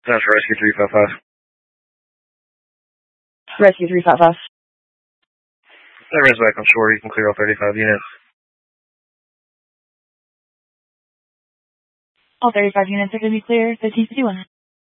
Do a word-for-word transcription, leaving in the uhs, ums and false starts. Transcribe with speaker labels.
Speaker 1: That's Rescue three five five.
Speaker 2: Rescue three five five.
Speaker 1: That res back on shore. You can clear all thirty-five units.
Speaker 2: All thirty-five units are going to be clear. fifteen fifty-one.